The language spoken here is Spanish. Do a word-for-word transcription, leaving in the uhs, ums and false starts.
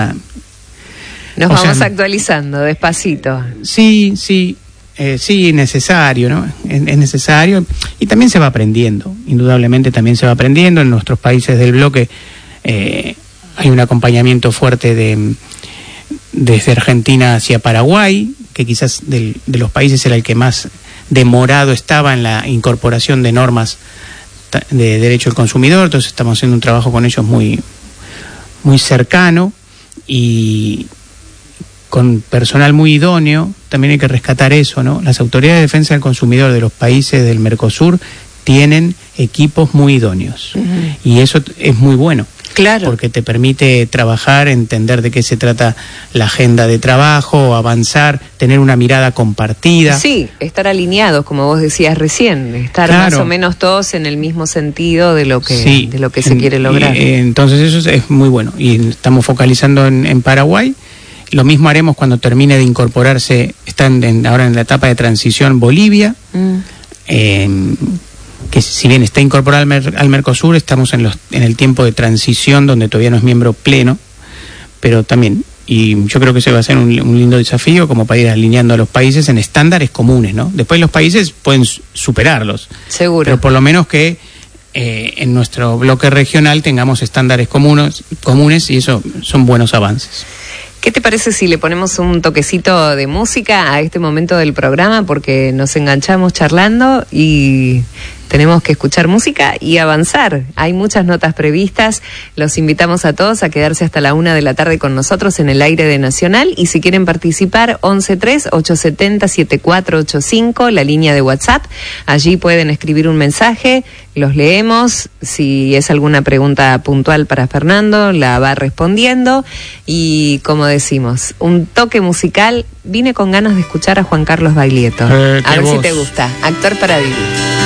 Nos o vamos sea, actualizando despacito. Sí, sí, eh, sí, necesario, ¿no? Es, es necesario y también se va aprendiendo, indudablemente también se va aprendiendo. En nuestros países del bloque eh, hay un acompañamiento fuerte de desde Argentina hacia Paraguay, que quizás del, de los países era el que más demorado estaba en la incorporación de normas de derecho al consumidor. Entonces estamos haciendo un trabajo con ellos muy, muy cercano y con personal muy idóneo. También hay que rescatar eso, ¿no? Las autoridades de defensa del consumidor de los países del Mercosur tienen equipos muy idóneos. Uh-huh. Y eso es muy bueno. Claro. Porque te permite trabajar, entender de qué se trata la agenda de trabajo, avanzar, tener una mirada compartida. Sí, estar alineados, como vos decías recién, estar claro. más o menos todos en el mismo sentido de lo que, sí. de lo que se en, quiere lograr. Y, entonces eso es muy bueno. Y estamos focalizando en, en Paraguay. Lo mismo haremos cuando termine de incorporarse, están en, ahora en la etapa de transición Bolivia. Mm. Eh, que si bien está incorporado al, Mer, al Mercosur, estamos en, los, en el tiempo de transición donde todavía no es miembro pleno, pero también, y yo creo que ese va a ser un, un lindo desafío como para ir alineando a los países en estándares comunes, ¿no? Después los países pueden superarlos. Seguro. Pero por lo menos que eh, en nuestro bloque regional tengamos estándares comunes, comunes y eso son buenos avances. ¿Qué te parece si le ponemos un toquecito de música a este momento del programa? Porque nos enganchamos charlando y tenemos que escuchar música y avanzar. Hay muchas notas previstas. Los invitamos a todos a quedarse hasta la una de la tarde con nosotros en el aire de Nacional. Y si quieren participar, once tres, ochocientos setenta, setenta y cuatro ochenta y cinco, la línea de WhatsApp. Allí pueden escribir un mensaje, los leemos. Si es alguna pregunta puntual para Fernando, la va respondiendo. Y como decimos, un toque musical. Vine con ganas de escuchar a Juan Carlos Baglietto. Eh, a ver voz. si te gusta. Actor para vivir.